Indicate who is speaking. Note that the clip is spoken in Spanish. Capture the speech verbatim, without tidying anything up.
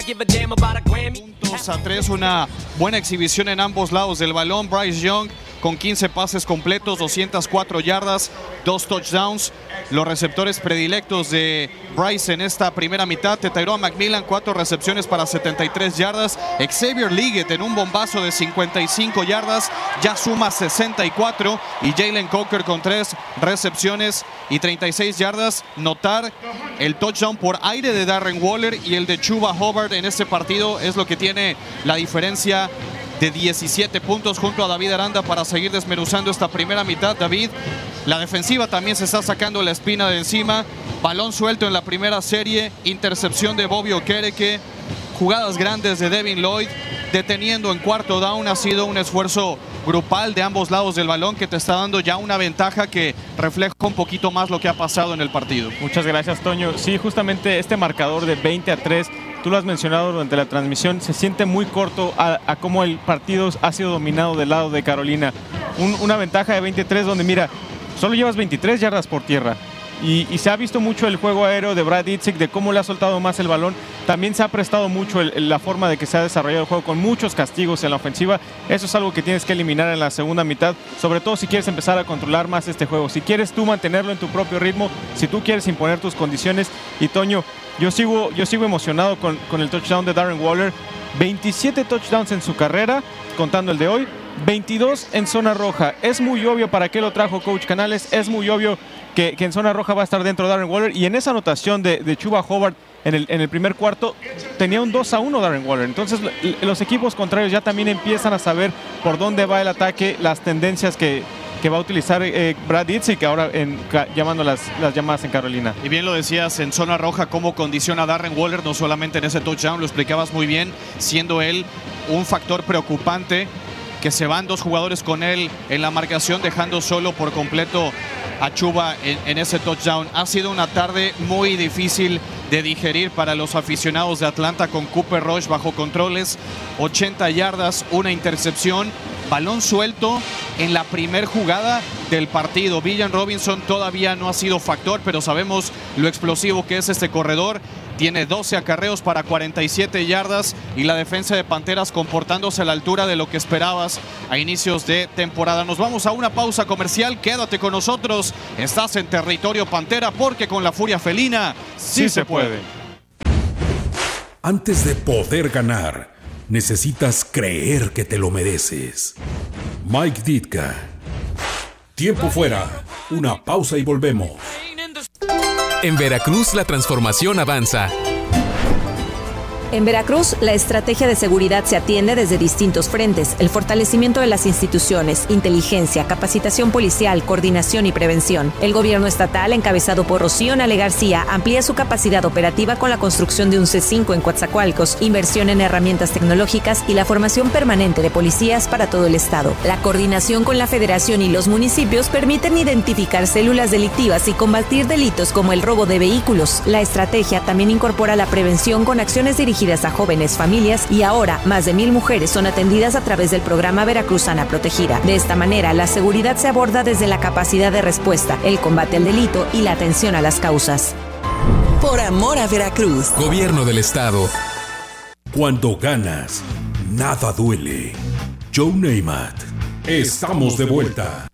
Speaker 1: dos a tres, una buena exhibición en ambos lados del balón. Bryce Young con quince pases completos, doscientas cuatro yardas, dos touchdowns. Los receptores predilectos de Bryce en esta primera mitad: Tyrone McMillan, cuatro recepciones para setenta y tres yardas. Xavier Liggett en un bombazo de cincuenta y cinco yardas, ya suma sesenta y cuatro. Y Jalen Coker con tres recepciones y treinta y seis yardas. Notar el touchdown por aire de Darren Waller y el de Chuba Hubbard en este partido es lo que tiene la diferencia de diecisiete puntos junto a David Aranda para seguir desmenuzando esta primera mitad. David, la defensiva también se está sacando la espina de encima. Balón suelto en la primera serie, intercepción de Bobby Okereke, jugadas grandes de Devin Lloyd, deteniendo en cuarto down. Ha sido un esfuerzo grupal de ambos lados del balón que te está dando ya una ventaja que refleja un poquito más lo que ha pasado en el partido.
Speaker 2: Muchas gracias, Toño. Sí, justamente este marcador de veinte a tres, tú lo has mencionado durante la transmisión, se siente muy corto a, a cómo el partido ha sido dominado del lado de Carolina. Un, una ventaja de veinte a tres donde, mira, solo llevas veintitrés yardas por tierra. Y, y se ha visto mucho el juego aéreo de Brad Idzik, de cómo le ha soltado más el balón. También se ha prestado mucho el, la forma de que se ha desarrollado el juego con muchos castigos en la ofensiva. Eso es algo que tienes que eliminar en la segunda mitad, sobre todo si quieres empezar a controlar más este juego. Si quieres tú mantenerlo en tu propio ritmo, si tú quieres imponer tus condiciones. Y Toño, yo sigo, yo sigo emocionado con, con el touchdown de Darren Waller. veintisiete touchdowns en su carrera, contando el de hoy. veintidós en zona roja. Es muy obvio para qué lo trajo Coach Canales. Es muy obvio que, que en zona roja va a estar dentro Darren Waller. Y en esa anotación de, de Chuba Hubbard en el, en el primer cuarto tenía un dos a uno Darren Waller. Entonces los equipos contrarios ya también empiezan a saber por dónde va el ataque, las tendencias que, que va a utilizar eh, Brad Idzik ahora en, llamando las, las llamadas en Carolina.
Speaker 1: Y bien lo decías, en zona roja, cómo condiciona a Darren Waller, no solamente en ese touchdown, lo explicabas muy bien, siendo él un factor preocupante, que se van dos jugadores con él en la marcación, dejando solo por completo a Chuba en, en ese touchdown. Ha sido una tarde muy difícil de digerir para los aficionados de Atlanta, con Cooper Rush bajo controles, ochenta yardas, una intercepción, balón suelto en la primer jugada del partido. Villan Robinson todavía no ha sido factor, pero sabemos lo explosivo que es este corredor. Tiene doce acarreos para cuarenta y siete yardas y la defensa de Panteras comportándose a la altura de lo que esperabas a inicios de temporada. Nos vamos a una pausa comercial. Quédate con nosotros. Estás en territorio Pantera, porque con la furia felina sí, sí se puede. puede.
Speaker 3: Antes de poder ganar, necesitas creer que te lo mereces. Mike Ditka. Tiempo fuera. Una pausa y volvemos.
Speaker 4: En Veracruz, la transformación avanza.
Speaker 5: En Veracruz, la estrategia de seguridad se atiende desde distintos frentes: el fortalecimiento de las instituciones, inteligencia, capacitación policial, coordinación y prevención. El gobierno estatal, encabezado por Rocío Nale García, amplía su capacidad operativa con la construcción de un C cinco en Coatzacoalcos, inversión en herramientas tecnológicas y la formación permanente de policías para todo el estado. La coordinación con la federación y los municipios permiten identificar células delictivas y combatir delitos como el robo de vehículos. La estrategia también incorpora la prevención con acciones dirigidas a jóvenes, familias, y ahora más de mil mujeres son atendidas a través del programa Veracruzana Protegida. De esta manera, la seguridad se aborda desde la capacidad de respuesta, el combate al delito y la atención a las causas.
Speaker 6: Por amor a Veracruz.
Speaker 4: Gobierno del Estado.
Speaker 3: Cuando ganas, nada duele. Joe Namath. Estamos de vuelta.